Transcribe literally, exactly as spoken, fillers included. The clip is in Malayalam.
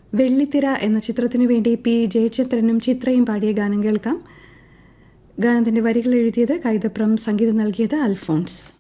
വെള്ളിത്തിര എന്ന ചിത്രത്തിനു വേണ്ടി പി ജയചന്ദ്രനും ചിത്രയും പാടിയ ഗാനം കേൾക്കാം. ഗാനത്തിന്റെ വരികൾ എഴുതിയത് കൈതപ്രം, സംഗീതം നൽകിയത് അൽഫോൺസ്.